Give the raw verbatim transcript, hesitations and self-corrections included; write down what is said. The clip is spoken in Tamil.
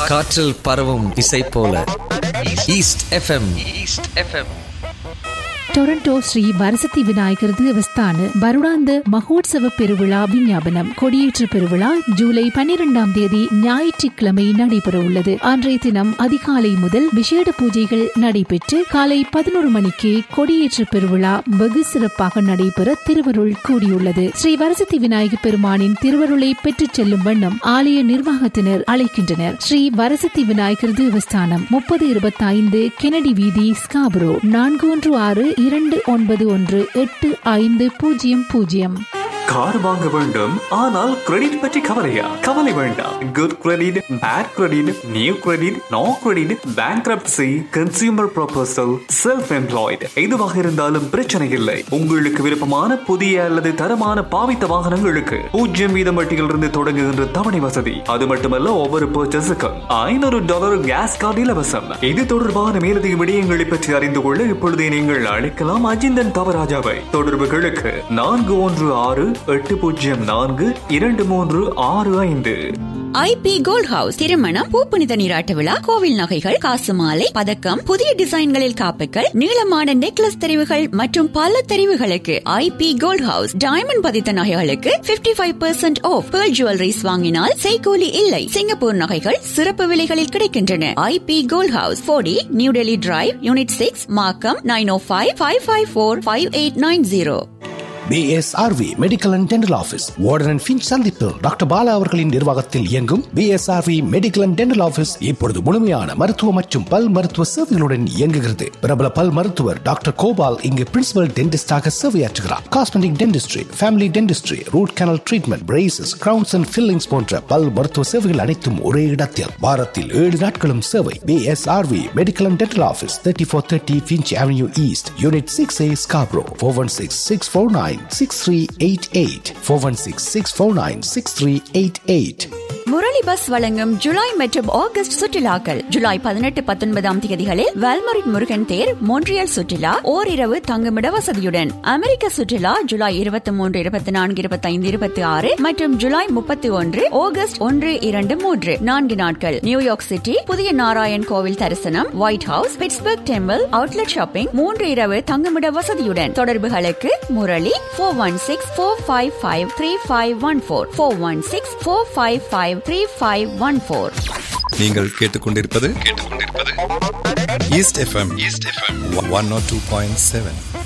காற்றில் பரவும் இசை போல east FM. East FM. Toronto Shri ವರಸತಿ ವಿನಾಯಕರ ದೇವಸ್ಥಾನ வருடாந்த மகோத்சவ பெருவிழா விஞ்ஞாபனம். கொடியேற்ற பெருவிழா ஜூலை பன்னிரெண்டாம் தேதி ஞாயிற்றுக்கிழமை நடைபெற உள்ளது. அன்றைய தினம் அதிகாலை முதல் விசேட பூஜைகள் நடைபெற்று காலை பதினோரு மணிக்கு கொடியேற்ற பெருவிழா வெகு சிறப்பாக நடைபெற திருவருள் கூடியுள்ளது. ஸ்ரீ வரசத்தி விநாயகர் பெருமானின் திருவருளை பெற்றுச் செல்லும் வண்ணம் ஆலய நிர்வாகத்தினர் அழைக்கின்றனர். ஸ்ரீ வரசத்தி விநாயகர் தேவஸ்தானம் முப்பது இருபத்தி ஐந்து கெனடி வீதி, ஸ்காபரோ. நான்கு ஒன்று ஆறு இரண்டு ஒன்பது ஒன்று எட்டு ஐந்து பூஜ்ஜியம் பூஜ்ஜியம். கார் வாங்க வேண்டும், ஆனால் கிரெடிட் பற்றி கவலையா? கவலை வேண்டாம். Good credit, bad credit, new credit, no credit, bankruptcy, consumer proposal, self employed, எதுவாக இருந்தாலும் பிரச்சனை இல்லை. உங்களுக்கு விருப்பமான புதிய அல்லது தரமான பாவித்த வாகனங்களுக்கு பூஜ்ஜியம் வீதம் வட்டியிலிருந்து தொடங்குகின்ற தவணை வசதி. அது மட்டுமல்ல, ஒவ்வொரு பர்ச்சேஸுக்கும் ஐநூறு டாலர் கேஸ் கார்டு இலவசம். இது தொடர்பான மேலதிக விடயங்களை பற்றி அறிந்து கொள்ள இப்பொழுதே நீங்கள் அழைக்கலாம் அஜிந்தன் தவராஜாவை. தொடர்புகளுக்கு நான்கு ஒன்று ஆறு எட்டு பூஜ்ஜியம் நான்கு இரண்டு மூன்று ஆறு ஐந்து. ஐபி கோல்ட் ஹவுஸ் திருமணம், பூப்புனித நீராட்ட விழா, கோவில் நகைகள், காசு மாலை, பதக்கம், புதிய டிசைன்களில் காப்புகள், நீளமான நெக்லஸ் தெரிவுகள் மற்றும் பல தெரிவுகளுக்கு ஐபி கோல்ட் ஹவுஸ். டைமண்ட் பதித்த நகைகளுக்கு fifty five percent of. Pearl jewelleries வாங்கினால் செய்கூலி இல்லை. சிங்கப்பூர் நகைகள் சிறப்பு விலைகளில் கிடைக்கின்றன. ஐபி கோல்ட் ஹவுஸ், போடி, new Delhi drive, unit six, மார்க்கம். Nine O five five five four five eight nine zero. B S R we medical and dental office, warden and Finch சந்திப்பு. டாக்டர் பாலா அவர்களின் நிர்வாகத்தில் இயங்கும் B S R we medical and dental office இப்பொழுது முழுமையான மருத்துவ மற்றும் பல் மருத்துவ சேவைகளுடன் இயங்குகிறது. பிரபல பல் மருத்துவர் டாக்டர் கோபால் இங்கு principal டென்டிஸ்டாக சேவையாற்றுகிறார். Cosmetic dentistry, family dentistry, root canal treatment, braces, crowns and fillings போன்ற பல் மருத்துவ சேவைகள் அனைத்தும் ஒரே இடத்தில். வாரத்தில் ஏழு நாட்களும் சேவை. B S R we medical and dental office, thirty four thirty Finch avenue east, unit six A, Scarborough. Four one six six four nine six three eight eight four one six six four nine six three eight eight. Murali bus வழங்கும் ஜூலை மற்றும் ஆகஸ்ட் சுற்றுலாக்கள். ஜூலை பதினெட்டு பத்தொன்பதாம் தேதிகளில் வேல்மரிட் முருகன் தேர், மொன்றியல் சுற்றுலா, ஓரிரவு தங்குமிட வசதியுடன். அமெரிக்க சுற்றுலா ஜூலை இருபத்தி மூன்று இருபத்தி நான்கு இருபத்தி ஐந்து இருபத்தி ஆறு மற்றும் ஜூலை முப்பத்தி ஒன்று ஆகஸ்ட் ஒன்று இரண்டு மூன்று நான்கு நாட்கள். நியூயார்க் சிட்டி, புதிய நாராயண் கோவில் தரிசனம், white house, Pittsburgh temple, outlet shopping, மூன்று இரவு தங்குமிட வசதியுடன். தொடர்புகளுக்கு Murali four one six four five five three five one four four one six four five five three five one four. நீங்கள் கேட்டுக்கொண்டிருப்பது கேட்டுக்கொண்டிருப்பது east FM. East FM one not two point seven.